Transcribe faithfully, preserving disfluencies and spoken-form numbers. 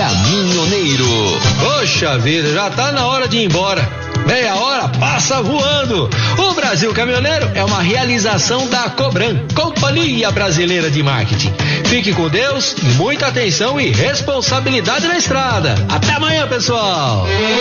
caminhoneiro. Poxa vida, já tá na hora de ir embora. Meia hora passa voando. O Brasil Caminhoneiro é uma realização da Cobram, Companhia Brasileira de Marketing. Fique com Deus e muita atenção e responsabilidade na estrada. Até amanhã, pessoal.